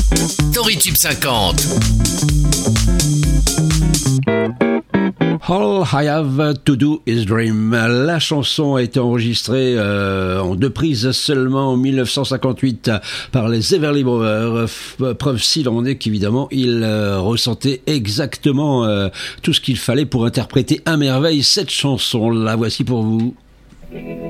Story Tube 50. All I Have to Do is Dream. La chanson a été enregistrée en 2 prises seulement en 1958 par les Everly Brothers. Preuve s'il en est qu'évidemment ils ressentaient exactement tout ce qu'il fallait pour interpréter à merveille cette chanson. La voici pour vous.